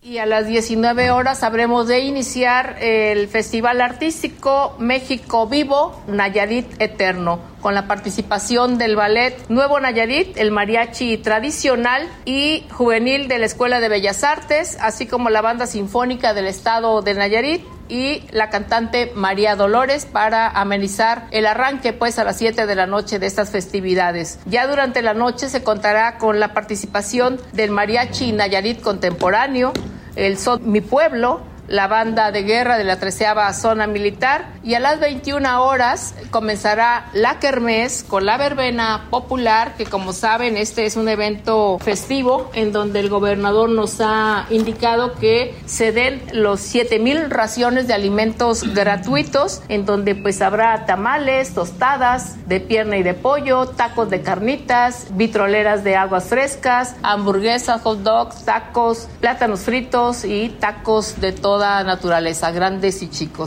Y a las 19 horas habremos de iniciar el Festival Artístico México Vivo, Nayarit Eterno, con la participación del Ballet Nuevo Nayarit, el mariachi tradicional y juvenil de la Escuela de Bellas Artes, así como la Banda Sinfónica del Estado de Nayarit y la cantante María Dolores para amenizar el arranque pues a las 7 de la noche de estas festividades. Ya durante la noche se contará con la participación del Mariachi Nayarit Contemporáneo, el Son Mi Pueblo, la banda de guerra de la 13ª Zona Militar, y a las 21 horas comenzará la kermés con la verbena popular, que como saben este es un evento festivo en donde el gobernador nos ha indicado que se den los 7,000 raciones de alimentos gratuitos, en donde pues habrá tamales, tostadas de pierna y de pollo, tacos de carnitas, vitroleras de aguas frescas, hamburguesas, hot dogs, tacos, plátanos fritos y tacos de toda naturaleza, grandes y chicos.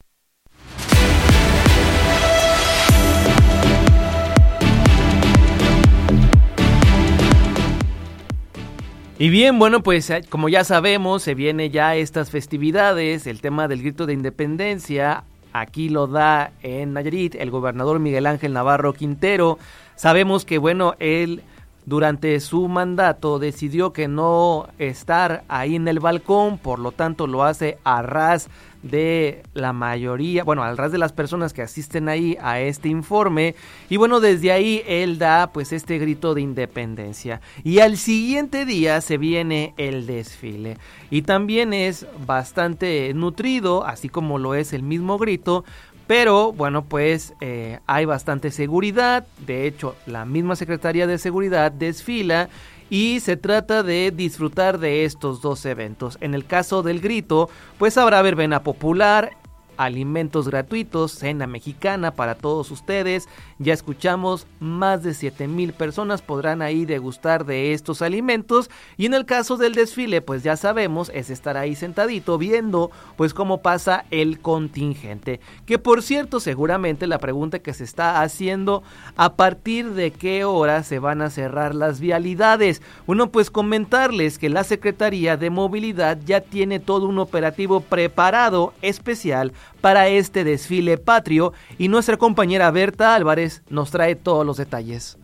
Y bien, bueno, pues como ya sabemos, se viene ya estas festividades, el tema del grito de independencia, aquí lo da en Nayarit el gobernador Miguel Ángel Navarro Quintero. Sabemos que, bueno, él durante su mandato decidió que no estar ahí en el balcón, por lo tanto lo hace a ras de la mayoría, bueno, al ras de las personas que asisten ahí a este informe, y bueno, desde ahí él da pues este grito de independencia, y al siguiente día se viene el desfile, y también es bastante nutrido, así como lo es el mismo grito. Pero bueno, pues hay bastante seguridad, de hecho la misma Secretaría de Seguridad desfila y se trata de disfrutar de estos dos eventos. En el caso del grito, pues habrá verbena popular, alimentos gratuitos, cena mexicana para todos ustedes. Ya escuchamos, más de 7,000 personas podrán ahí degustar de estos alimentos, y en el caso del desfile, pues ya sabemos, es estar ahí sentadito viendo pues cómo pasa el contingente, que por cierto, seguramente la pregunta que se está haciendo, ¿a partir de qué hora se van a cerrar las vialidades? Bueno, pues comentarles que la Secretaría de Movilidad ya tiene todo un operativo preparado especial para este desfile patrio, y nuestra compañera Berta Álvarez nos trae todos los detalles.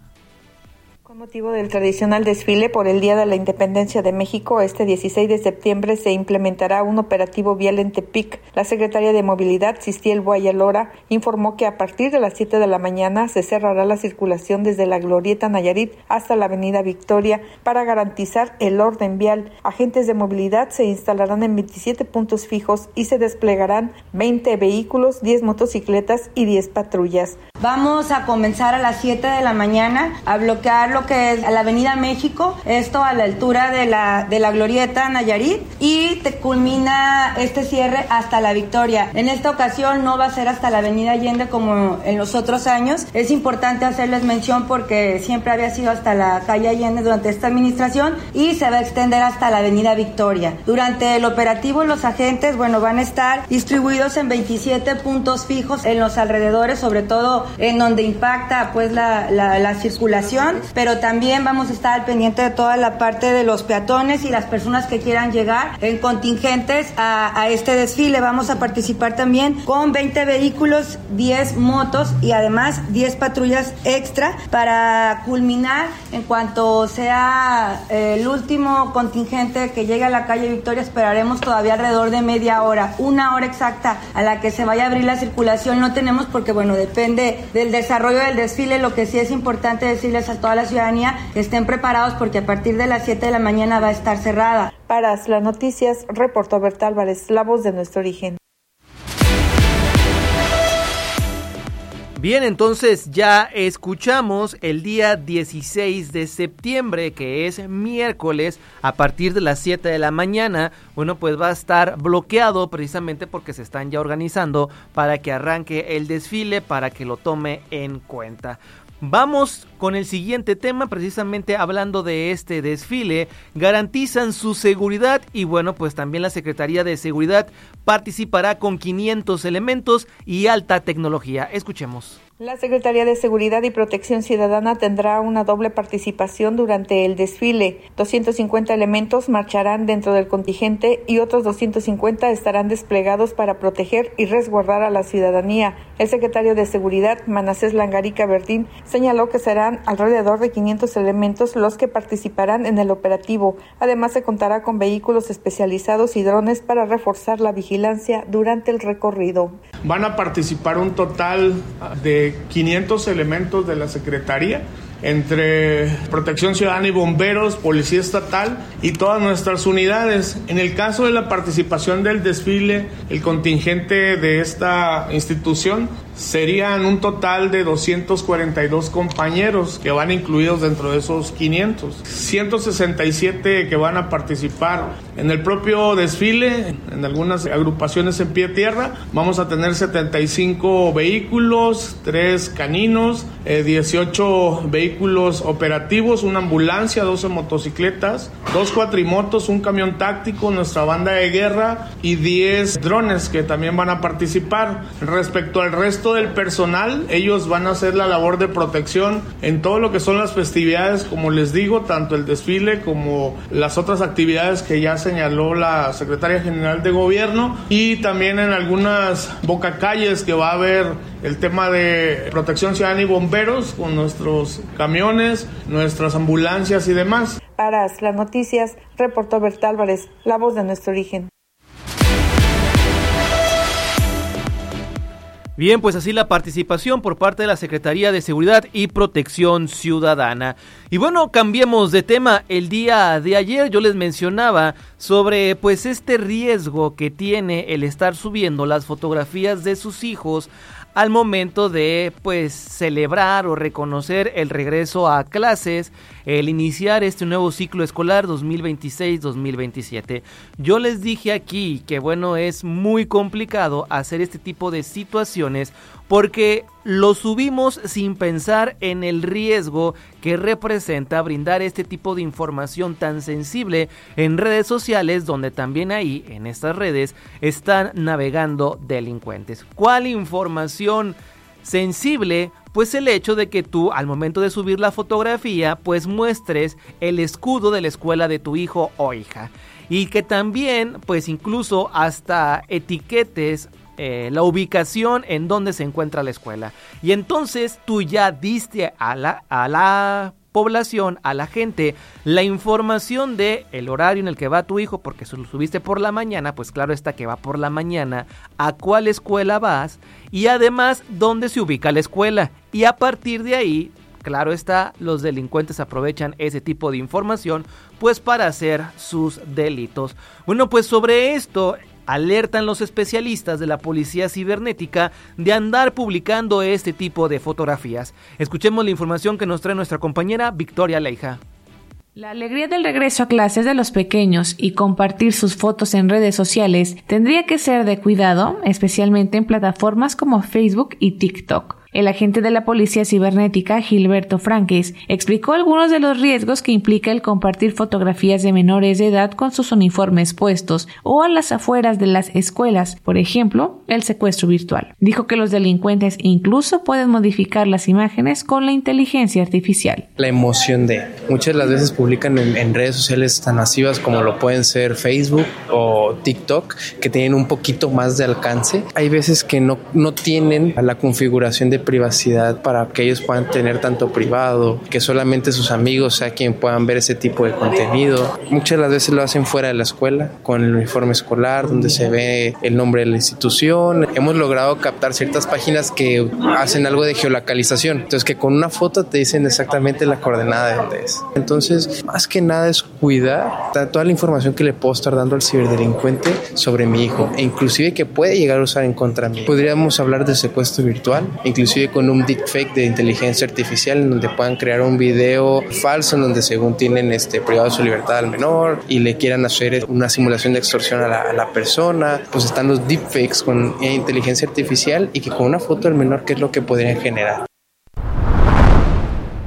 Con motivo del tradicional desfile por el Día de la Independencia de México, este 16 de septiembre se implementará un operativo vial en Tepic. La Secretaria de Movilidad, Cistiel Guayalora, informó que a partir de las 7 de la mañana se cerrará la circulación desde la Glorieta Nayarit hasta la Avenida Victoria para garantizar el orden vial. Agentes de movilidad se instalarán en 27 puntos fijos y se desplegarán 20 vehículos, 10 motocicletas y 10 patrullas. Vamos a comenzar a las 7 de la mañana a bloquear lo que es la Avenida México, esto a la altura de la Glorieta Nayarit, y te culmina este cierre hasta la Victoria. En esta ocasión no va a ser hasta la Avenida Allende como en los otros años. Es importante hacerles mención porque siempre había sido hasta la calle Allende durante esta administración, y se va a extender hasta la Avenida Victoria. Durante el operativo los agentes, bueno, van a estar distribuidos en 27 puntos fijos en los alrededores, sobre todo en donde impacta pues la circulación, pero también vamos a estar al pendiente de toda la parte de los peatones y las personas que quieran llegar en contingentes a este desfile. Vamos a participar también con 20 vehículos, 10 motos y además 10 patrullas extra para culminar en cuanto sea el último contingente que llegue a la calle Victoria. Esperaremos todavía alrededor de media hora, una hora exacta a la que se vaya a abrir la circulación. No tenemos porque, bueno, depende del desarrollo del desfile. Lo que sí es importante decirles a toda la ciudadanía que estén preparados porque a partir de las 7 de la mañana va a estar cerrada. Para las noticias, reportó Berta Álvarez, la voz de nuestro origen. Bien, entonces ya escuchamos el día 16 de septiembre, que es miércoles, a partir de las 7 de la mañana, bueno, pues va a estar bloqueado precisamente porque se están ya organizando para que arranque el desfile, para que lo tome en cuenta. Vamos con el siguiente tema, precisamente hablando de este desfile. Garantizan su seguridad y bueno, pues también la Secretaría de Seguridad participará con 500 elementos y alta tecnología. Escuchemos. La Secretaría de Seguridad y Protección Ciudadana tendrá una doble participación durante el desfile. 250 elementos marcharán dentro del contingente y otros 250 estarán desplegados para proteger y resguardar a la ciudadanía. El secretario de Seguridad, Manasés Langarica Verdín, señaló que serán alrededor de 500 elementos los que participarán en el operativo. Además, se contará con vehículos especializados y drones para reforzar la vigilancia durante el recorrido. Van a participar un total de 500 elementos de la Secretaría, entre Protección Ciudadana y Bomberos, Policía Estatal y todas nuestras unidades. En el caso de la participación del desfile, el contingente de esta institución serían un total de 242 compañeros que van incluidos dentro de esos 500. 167 que van a participar en el propio desfile, en algunas agrupaciones en pie tierra. Vamos a tener 75 vehículos, 3 caninos, 18 vehículos operativos, una ambulancia, 12 motocicletas, 2 cuatrimotos, un camión táctico, nuestra banda de guerra y 10 drones que también van a participar. Respecto al resto del personal, ellos van a hacer la labor de protección en todo lo que son las festividades, como les digo, tanto el desfile como las otras actividades que ya señaló la Secretaria General de Gobierno, y también en algunas bocacalles que va a haber el tema de Protección Ciudadana y Bomberos con nuestros camiones, nuestras ambulancias y demás. Para las noticias, reportó Berta Álvarez, la voz de nuestro origen. Bien, pues así la participación por parte de la Secretaría de Seguridad y Protección Ciudadana. Y bueno, cambiemos de tema. El día de ayer yo les mencionaba sobre pues este riesgo que tiene el estar subiendo las fotografías de sus hijos al momento de pues celebrar o reconocer el regreso a clases, el iniciar este nuevo ciclo escolar 2026-2027. Yo les dije aquí que bueno, es muy complicado hacer este tipo de situaciones porque lo subimos sin pensar en el riesgo que representa brindar este tipo de información tan sensible en redes sociales, donde también ahí, en estas redes, están navegando delincuentes. ¿Cuál información sensible? Pues el hecho de que tú al momento de subir la fotografía pues muestres el escudo de la escuela de tu hijo o hija, y que también pues incluso hasta etiquetes la ubicación en donde se encuentra la escuela. Y entonces tú ya diste a la población, a la gente, la información de el horario en el que va tu hijo, porque si lo subiste por la mañana, pues claro está que va por la mañana, a cuál escuela vas y además dónde se ubica la escuela. Y a partir de ahí, claro está, los delincuentes aprovechan ese tipo de información pues para hacer sus delitos. Bueno, pues sobre esto alertan los especialistas de la policía cibernética de andar publicando este tipo de fotografías. Escuchemos la información que nos trae nuestra compañera Victoria Leija. La alegría del regreso a clases de los pequeños y compartir sus fotos en redes sociales tendría que ser de cuidado, especialmente en plataformas como Facebook y TikTok. El agente de la Policía Cibernética, Gilberto Franques, explicó algunos de los riesgos que implica el compartir fotografías de menores de edad con sus uniformes puestos o a las afueras de las escuelas, por ejemplo, el secuestro virtual. Dijo que los delincuentes incluso pueden modificar las imágenes con la inteligencia artificial. La emoción de muchas de las veces publican en redes sociales tan masivas como lo pueden ser Facebook o TikTok, que tienen un poquito más de alcance. Hay veces que no tienen la configuración de privacidad para que ellos puedan tener tanto privado, que solamente sus amigos sea quien puedan ver ese tipo de contenido. Muchas de las veces lo hacen fuera de la escuela, con el uniforme escolar, donde se ve el nombre de la institución. Hemos logrado captar ciertas páginas que hacen algo de geolocalización, entonces que con una foto te dicen exactamente la coordenada de dónde es. Entonces, más que nada es cuidar toda la información que le puedo estar dando al ciberdelincuente sobre mi hijo, e inclusive que puede llegar a usar en contra mí. Podríamos hablar de secuestro virtual, inclusive con un deepfake de inteligencia artificial en donde puedan crear un video falso en donde según tienen privado su libertad al menor y le quieran hacer una simulación de extorsión a la persona. Pues están los deepfakes con inteligencia artificial y que con una foto del menor, ¿qué es lo que podrían generar?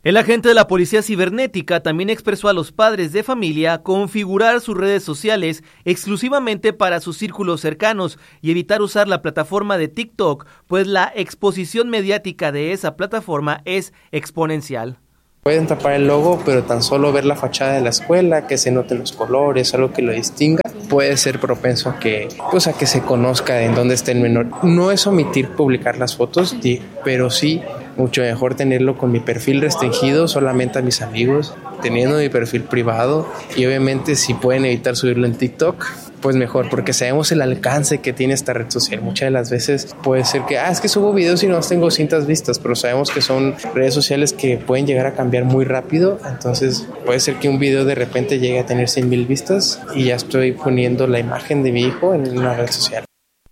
El agente de la Policía Cibernética también expresó a los padres de familia configurar sus redes sociales exclusivamente para sus círculos cercanos y evitar usar la plataforma de TikTok, pues la exposición mediática de esa plataforma es exponencial. Pueden tapar el logo, pero tan solo ver la fachada de la escuela, que se noten los colores, algo que lo distinga, puede ser propenso a que se conozca en dónde está el menor. No es omitir publicar las fotos, pero sí mucho mejor tenerlo con mi perfil restringido solamente a mis amigos, teniendo mi perfil privado, y obviamente si pueden evitar subirlo en TikTok, pues mejor, porque sabemos el alcance que tiene esta red social. Muchas de las veces puede ser que, es que subo videos y no tengo cientos vistas, pero sabemos que son redes sociales que pueden llegar a cambiar muy rápido, entonces puede ser que un video de repente llegue a tener 100,000 vistas y ya estoy poniendo la imagen de mi hijo en una red social.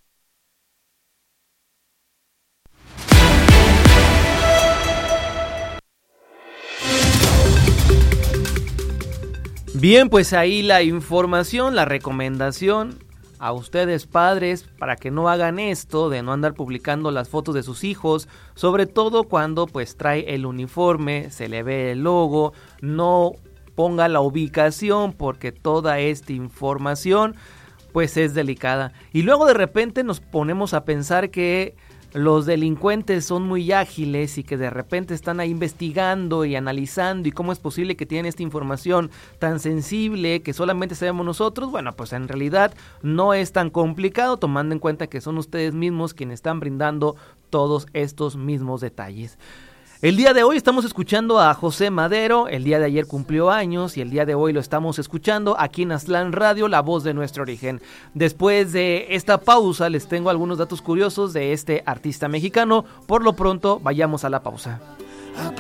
Bien, pues ahí la información, la recomendación a ustedes padres para que no hagan esto de no andar publicando las fotos de sus hijos, sobre todo cuando pues trae el uniforme, se le ve el logo, no ponga la ubicación porque toda esta información pues es delicada. Y luego de repente nos ponemos a pensar que los delincuentes son muy ágiles y que de repente están ahí investigando y analizando y cómo es posible que tienen esta información tan sensible que solamente sabemos nosotros. Bueno, pues en realidad no es tan complicado, tomando en cuenta que son ustedes mismos quienes están brindando todos estos mismos detalles. El día de hoy estamos escuchando a José Madero, el día de ayer cumplió años y el día de hoy lo estamos escuchando aquí en Aztlán Radio, la voz de nuestro origen. Después de esta pausa les tengo algunos datos curiosos de este artista mexicano. Por lo pronto, vayamos a la pausa.